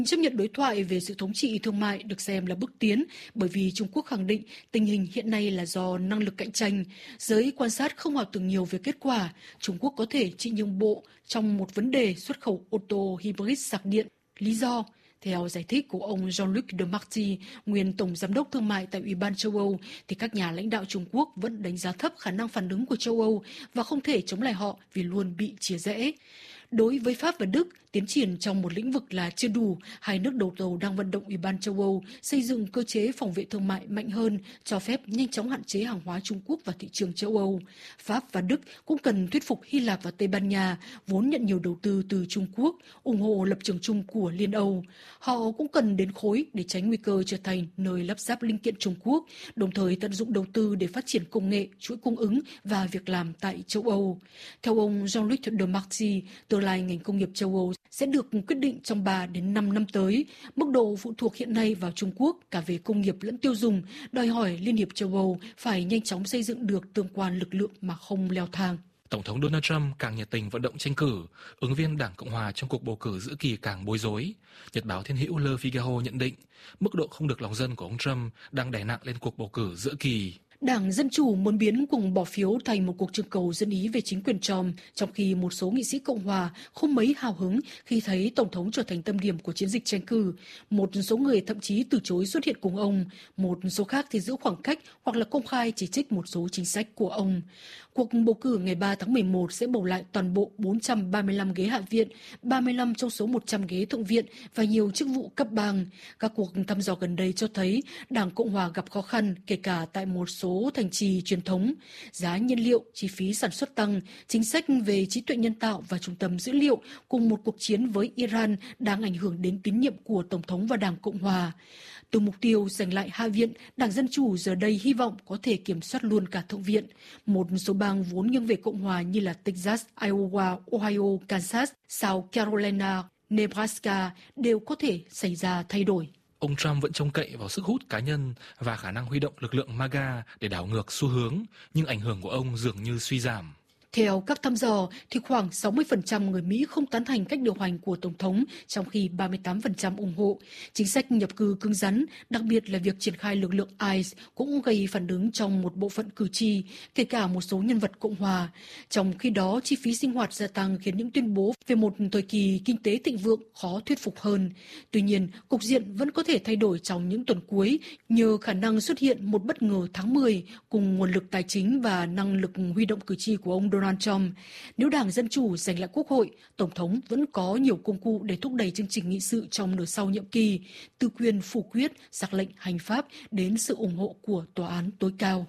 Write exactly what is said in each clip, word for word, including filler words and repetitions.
Chấp nhận đối thoại về sự thống trị thương mại được xem là bước tiến bởi vì Trung Quốc khẳng định tình hình hiện nay là do năng lực cạnh tranh. Giới quan sát không hòa tưởng nhiều về kết quả. Trung Quốc có thể chỉ nhượng bộ trong một vấn đề xuất khẩu ô tô hybrid sạc điện. Lý do? Theo giải thích của ông Jean-Luc Demarty, nguyên Tổng Giám đốc Thương mại tại Ủy ban châu Âu, thì các nhà lãnh đạo Trung Quốc vẫn đánh giá thấp khả năng phản ứng của châu Âu và không thể chống lại họ vì luôn bị chia rẽ. Đối với Pháp và Đức, tiến triển trong một lĩnh vực là chưa đủ. Hai nước đầu tàu đang vận động Ủy ban châu Âu xây dựng cơ chế phòng vệ thương mại mạnh hơn, cho phép nhanh chóng hạn chế hàng hóa Trung Quốc vào thị trường châu Âu. Pháp và Đức cũng cần thuyết phục Hy Lạp và Tây Ban Nha, vốn nhận nhiều đầu tư từ Trung Quốc, ủng hộ lập trường chung của Liên Âu. Họ cũng cần đến khối để tránh nguy cơ trở thành nơi lắp ráp linh kiện Trung Quốc, đồng thời tận dụng đầu tư để phát triển công nghệ, chuỗi cung ứng và việc làm tại châu Âu. Theo ông Jean-Luc Demarty, tương lai ngành công nghiệp châu Âu sẽ được quyết định trong ba đến năm năm tới. Mức độ phụ thuộc hiện nay vào Trung Quốc cả về công nghiệp lẫn tiêu dùng đòi hỏi Liên hiệp châu Âu phải nhanh chóng xây dựng được tương quan lực lượng mà không leo thang. Tổng thống Donald Trump càng nhiệt tình vận động tranh cử, ứng viên Đảng Cộng hòa trong cuộc bầu cử giữa kỳ càng bối rối. Nhật báo Thiên hữu Le Figaro nhận định, mức độ không được lòng dân của ông Trump đang đè nặng lên cuộc bầu cử giữa kỳ. Đảng Dân Chủ muốn biến cuộc bỏ phiếu thành một cuộc trưng cầu dân ý về chính quyền Trump, trong khi một số nghị sĩ Cộng hòa không mấy hào hứng khi thấy Tổng thống trở thành tâm điểm của chiến dịch tranh cử. Một số người thậm chí từ chối xuất hiện cùng ông, một số khác thì giữ khoảng cách hoặc là công khai chỉ trích một số chính sách của ông. Cuộc bầu cử ngày ba tháng mười một sẽ bầu lại toàn bộ bốn trăm ba mươi lăm ghế Hạ viện, ba mươi lăm trong số một trăm ghế Thượng viện và nhiều chức vụ cấp bang. Các cuộc thăm dò gần đây cho thấy Đảng Cộng hòa gặp khó khăn kể cả tại một số thành trì truyền thống. Giá nhiên liệu, chi phí sản xuất tăng, chính sách về trí tuệ nhân tạo và trung tâm dữ liệu cùng một cuộc chiến với Iran đang ảnh hưởng đến tín nhiệm của Tổng thống và Đảng Cộng hòa. Từ mục tiêu giành lại Hạ viện, Đảng Dân Chủ giờ đây hy vọng có thể kiểm soát luôn cả Thượng viện. Một số bang vốn nghiêng về Cộng hòa như là Texas, Iowa, Ohio, Kansas, South Carolina, Nebraska đều có thể xảy ra thay đổi. Ông Trump vẫn trông cậy vào sức hút cá nhân và khả năng huy động lực lượng MAGA để đảo ngược xu hướng, nhưng ảnh hưởng của ông dường như suy giảm. Theo các thăm dò, thì khoảng sáu mươi phần trăm người Mỹ không tán thành cách điều hành của Tổng thống, trong khi ba mươi tám phần trăm ủng hộ. Chính sách nhập cư cứng rắn, đặc biệt là việc triển khai lực lượng i xê e cũng gây phản ứng trong một bộ phận cử tri, kể cả một số nhân vật Cộng hòa. Trong khi đó, chi phí sinh hoạt gia tăng khiến những tuyên bố về một thời kỳ kinh tế thịnh vượng khó thuyết phục hơn. Tuy nhiên, cục diện vẫn có thể thay đổi trong những tuần cuối nhờ khả năng xuất hiện một bất ngờ tháng mười cùng nguồn lực tài chính và năng lực huy động cử tri của ông Donald Trump. Nếu Đảng Dân Chủ giành lại Quốc hội, Tổng thống vẫn có nhiều công cụ để thúc đẩy chương trình nghị sự trong nửa sau nhiệm kỳ, từ quyền phủ quyết, sắc lệnh hành pháp đến sự ủng hộ của tòa án tối cao.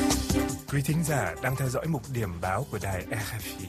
Quý thính giả đang theo dõi mục điểm báo của đài rờ ép i.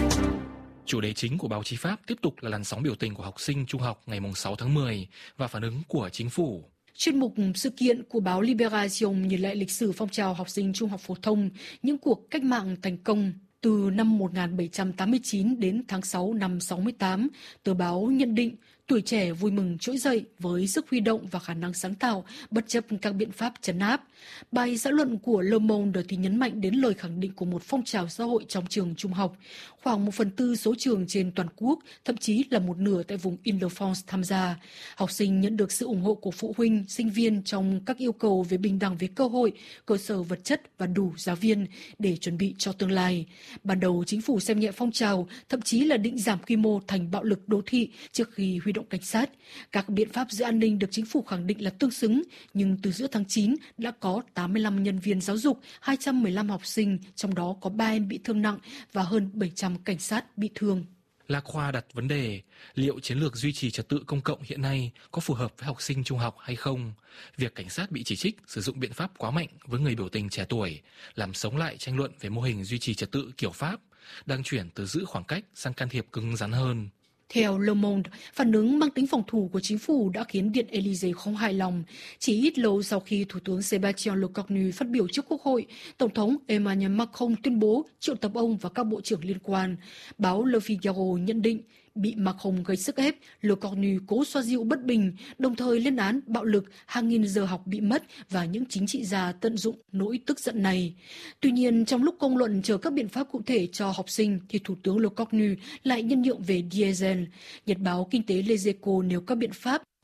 Chủ đề chính của báo chí Pháp tiếp tục là làn sóng biểu tình của học sinh trung học ngày sáu tháng mười và phản ứng của chính phủ. Chuyên mục sự kiện của báo Libération nhìn lại lịch sử phong trào học sinh trung học phổ thông, những cuộc cách mạng thành công. Từ năm một nghìn bảy trăm tám mươi chín đến tháng sáu năm sáu mươi tám, tờ báo nhận định tuổi trẻ vui mừng trỗi dậy với sức huy động và khả năng sáng tạo bất chấp các biện pháp trấn áp. Bài xã luận của Le Monde thì nhấn mạnh đến lời khẳng định của một phong trào xã hội trong trường trung học. Khoảng một phần tư số trường trên toàn quốc, thậm chí là một nửa tại vùng Île-de-France tham gia. Học sinh nhận được sự ủng hộ của phụ huynh, sinh viên trong các yêu cầu về bình đẳng về cơ hội, cơ sở vật chất và đủ giáo viên để chuẩn bị cho tương lai. Ban đầu chính phủ xem nhẹ phong trào, thậm chí là định giảm quy mô thành bạo lực đô thị trước khi huy động cảnh sát. Các biện pháp giữ an ninh được chính phủ khẳng định là tương xứng, nhưng từ giữa tháng chín đã có tám mươi lăm nhân viên giáo dục, hai trăm mười lăm học sinh, trong đó có ba em bị thương nặng và hơn bảy trăm cảnh sát bị thương. La Croix đặt vấn đề liệu chiến lược duy trì trật tự công cộng hiện nay có phù hợp với học sinh trung học hay không. Việc cảnh sát bị chỉ trích sử dụng biện pháp quá mạnh với người biểu tình trẻ tuổi, làm sống lại tranh luận về mô hình duy trì trật tự kiểu Pháp, đang chuyển từ giữ khoảng cách sang can thiệp cứng rắn hơn. Theo Le Monde, phản ứng mang tính phòng thủ của chính phủ đã khiến Điện Élysée không hài lòng. Chỉ ít lâu sau khi Thủ tướng Sébastien Lecornu phát biểu trước Quốc hội, Tổng thống Emmanuel Macron tuyên bố triệu tập ông và các bộ trưởng liên quan. Báo Le Figaro nhận định, bị Macron gây sức ép, Lecornu cố xoa dịu bất bình, đồng thời lên án bạo lực, hàng nghìn giờ học bị mất và những chính trị gia tận dụng nỗi tức giận này. Tuy nhiên, trong lúc công luận chờ các biện pháp cụ thể cho học sinh, thì Thủ tướng Lecornu lại nhân nhượng về diesel. Nhật báo Kinh tế Les Echos nêu các biện pháp